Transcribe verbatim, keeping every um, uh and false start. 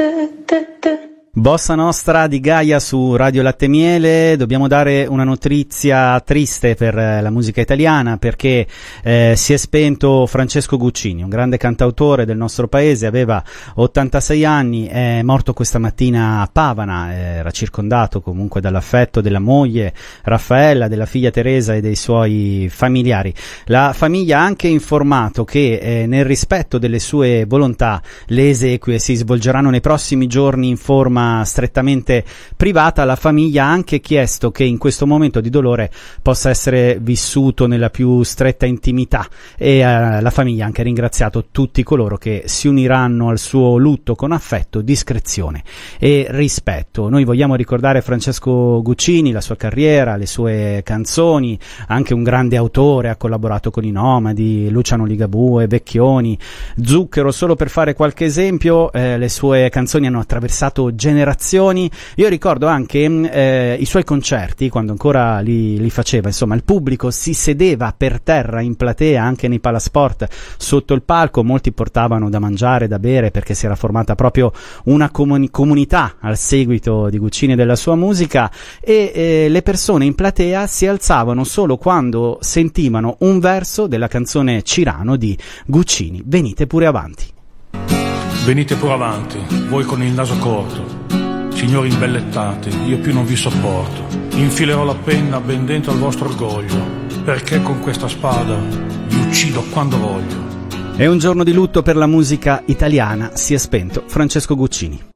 Bossa Nostra di Gaia su Radio Latte Miele. Dobbiamo dare una notizia triste per la musica italiana, perché eh, si è spento Francesco Guccini, un grande cantautore del nostro paese, aveva ottantasei anni, è morto questa mattina a Pavana, era circondato comunque dall'affetto della moglie Raffaella, della figlia Teresa e dei suoi familiari. La famiglia ha anche informato che eh, nel rispetto delle sue volontà le esequie si svolgeranno nei prossimi giorni in forma strettamente privata. La famiglia ha anche chiesto che in questo momento di dolore possa essere vissuto nella più stretta intimità, e eh, la famiglia ha anche ringraziato tutti coloro che si uniranno al suo lutto con affetto, discrezione e rispetto. Noi vogliamo ricordare Francesco Guccini, la sua carriera, le sue canzoni, anche un grande autore, ha collaborato con i Nomadi, Luciano Ligabue, Vecchioni, Zucchero, solo per fare qualche esempio. Eh, le sue canzoni hanno attraversato generazioni. Io ricordo anche eh, i suoi concerti, quando ancora li, li faceva, insomma il pubblico si sedeva per terra in platea, anche nei palasport sotto il palco, molti portavano da mangiare, da bere, perché si era formata proprio una comuni- comunità al seguito di Guccini e della sua musica, e eh, le persone in platea si alzavano solo quando sentivano un verso della canzone Cirano di Guccini. Venite pure avanti. Venite pure avanti, voi con il naso corto, signori imbellettati, io più non vi sopporto. Infilerò la penna ben dentro al vostro orgoglio, perché con questa spada vi uccido quando voglio. È un giorno di lutto per la musica italiana, si è spento Francesco Guccini.